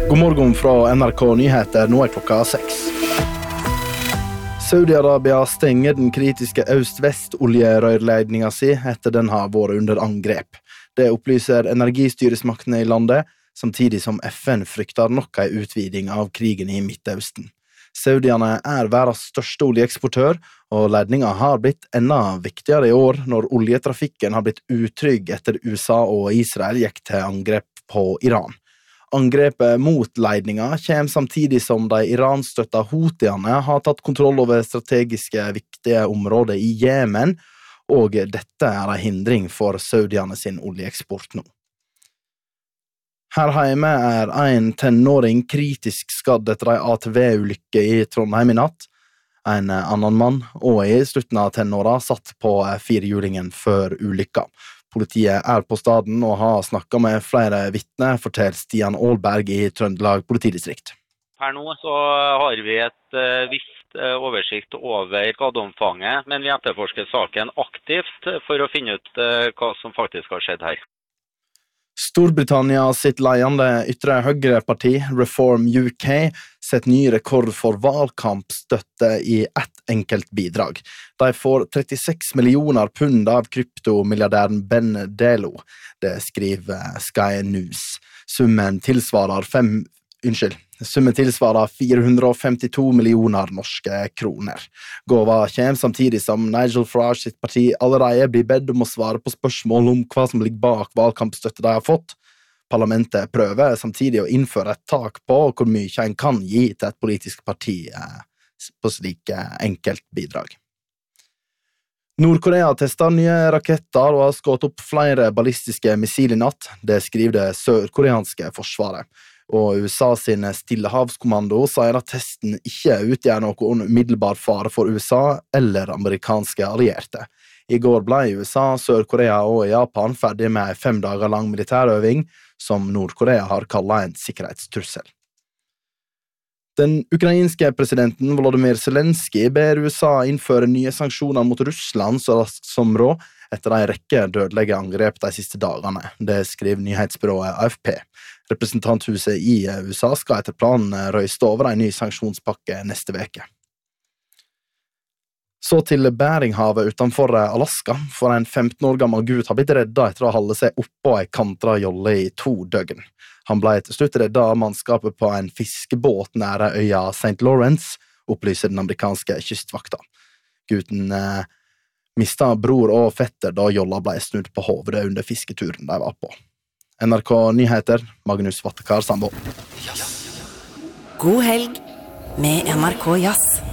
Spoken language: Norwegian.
God morgen fra NRK Nyheter, nå klokka 6. Saudi-Arabia stenger den kritiske øst-vest-oljerørleidningen sin etter den har vært under angrep. Det opplyser energistyresmaktene i landet, samtidig som FN frykter nok en utviding av krigen i Midtøsten. Saudiene verdens største oljeeksportør, og leidningen har blitt enda viktigere i år når oljetrafikken har blitt utrygg etter USA og Israel gikk til angrep på Iran. Angrepet mot leidningen kommer samtidig som de Iran-støtta Houthiene har tatt kontroll over strategiske viktige områder i Jemen, og dette en hindring for Saudiene sin oljeeksport nå. Her hjemme en tenåring kritisk skadd etter en ATV-ulykke i Trondheim i natt. En annen mann, og i slutten av tenåra, satt på firehjulingen før ulykka. Politiet på staden og har snakket med flere vittner, forteller Stian Aalberg i Trøndelag politidistrikt. Her nå så har vi et visst oversikt over skadeomfanget, men vi etterforsker saken aktivt for å finne ut hva som faktisk har skjedd her. Storbritannia sitt ledende ytre høyreparti, Reform UK, setter ny rekord for valgkampstøtte i ett enkelt bidrag. De får 36 millioner pund av kryptomilliardæren Ben Delo. Det skriver Sky News. Summen tilsvarer 452 millioner norske kroner. Gåva kommer samtidig som Nigel Farage sitt parti allerede blir bedt om å svare på spørsmål om hva som ligger bak valgkampstøtte de har fått. Parlamentet prøver samtidig å innføre et tak på hvor mye en kan gi til et politisk parti på slike enkeltbidrag. Nord-Korea testet nye raketter og har skutt opp flere ballistiske missil i natt. Det skriver det sørkoreanske forsvaret. Og USA sin Stillehavskommando sier at testen ikke utgjør noen umiddelbar fare for USA eller amerikanske allierte. I går ble USA, Sør-Korea og Japan ferdig med en 5 dager lang militærøving som Nord-Korea har kallet en sikkerhetstrussel. Den ukrainske presidenten Volodymyr Zelensky ber USA innføre nye sanksjoner mot Russland så raskt som råd etter en rekke dødelige angrep de siste dagene. Det skriver nyhetsbyrået AFP. Representanthuset i USA skal etter planen røyste over en ny sanksjonspakke neste veke. Så til Beringhavet utenfor Alaska, for en 15 år gammel gutt har blitt reddet etter å holde seg oppå en kantra jolle i 2 døgn. Han ble til slutt reddet av mannskapet på en fiskebåt nære øya St. Lawrence, opplyser den amerikanske kystvakta. Gutten mistet bror og fetter da jolla ble snudd på hovedet under fisketuren de var på. NRK Nyheter, Magnus Vattekar Sandbo. God helg med NRK Jazz.